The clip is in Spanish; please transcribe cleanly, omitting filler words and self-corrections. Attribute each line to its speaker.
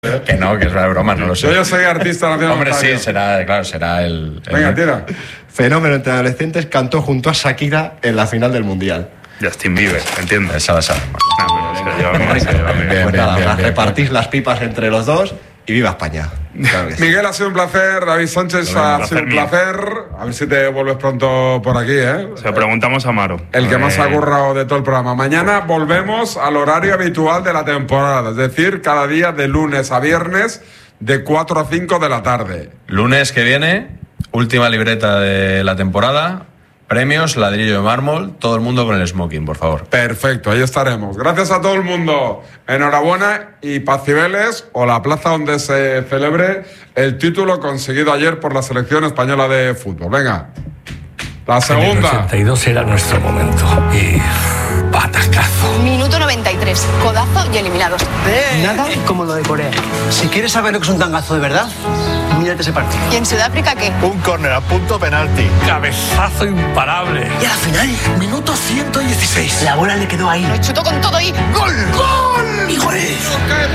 Speaker 1: Que no, que es una broma, no lo sé.
Speaker 2: Yo soy artista nacional.
Speaker 1: Hombre, sí, será el...
Speaker 2: Venga, tira.
Speaker 3: Fenómeno entre adolescentes, cantó junto a Shakira en la final del Mundial.
Speaker 4: Justin Bieber, ¿entiendes?
Speaker 1: Esa la sabemos.
Speaker 3: Pues nada, repartís las pipas entre los dos y viva España. Claro que sí.
Speaker 2: Miguel, ha sido un placer. David Sánchez, ha sido un placer. A ver si te vuelves pronto por aquí, ¿eh?
Speaker 4: Se lo preguntamos a Maro.
Speaker 2: El que más ha currado de todo el programa. Mañana volvemos al horario habitual de la temporada, es decir, cada día de lunes a viernes de 4 a 5 de la tarde.
Speaker 1: Lunes que viene, última libreta de la temporada. Premios, ladrillo de mármol, todo el mundo con el smoking, por favor.
Speaker 2: Perfecto, ahí estaremos. Gracias a todo el mundo. Enhorabuena y Paz Cibeles, o la plaza donde se celebre el título conseguido ayer por la selección española de fútbol. Venga, la segunda.
Speaker 5: En el 82 era nuestro momento. Y patacazo.
Speaker 6: Minuto 93, codazo y eliminados.
Speaker 7: Nada como lo de Corea. Si quieres saber lo que es un tangazo de verdad, mírate ese partido.
Speaker 6: ¿Y en Sudáfrica qué?
Speaker 5: Un córner a punto penalti. Cabezazo imparable.
Speaker 7: Y a la final, minuto 116. La bola le quedó ahí.
Speaker 6: Lo chutó con todo y...
Speaker 7: ¡Gol! ¡Gol! ¡Y gol!